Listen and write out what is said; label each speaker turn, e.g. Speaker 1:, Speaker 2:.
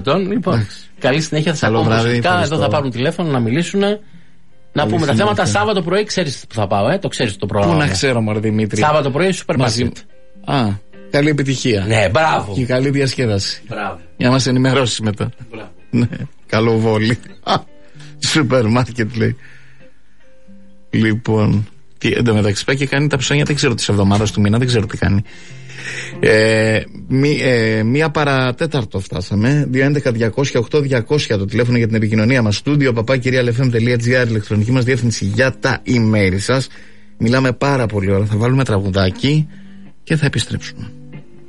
Speaker 1: Λοιπόν, καλή συνέχεια. Θα πούμε μουσικά. Εδώ θα πάρουν τηλέφωνο να μιλήσουν. Να πούμε τα θέματα. Σάββατο πρωί ξέρεις που θα πάω, το ξέρεις το πρόγραμμα.
Speaker 2: Πού να ξέρω, μωρέ Δημήτρη.
Speaker 1: Σάββατο πρωί σούπερ μάρκετ.
Speaker 2: Καλή επιτυχία.
Speaker 1: Ναι, μπράβο.
Speaker 2: Και καλή διασκέδαση.
Speaker 1: Μπράβο.
Speaker 2: Για να μας ενημερώσεις μετά.
Speaker 1: Μπράβο.
Speaker 2: Ναι, καλό βόλι. Σούπερ μάρκετ λέει. Λοιπόν, εντωμεταξύ πάει και κάνει τα ψώνια, δεν ξέρω, της εβδομάδας του μήνα, δεν ξέρω τι κάνει. Μία παρατέταρτο φτάσαμε. 211-200-8200 το τηλέφωνο για την επικοινωνία μας. Στούντιο papakirialfm.gr, ηλεκτρονική μας διεύθυνση για τα email σας. Μιλάμε πάρα πολύ ώρα. Θα βάλουμε τραγουδάκι και θα επιστρέψουμε.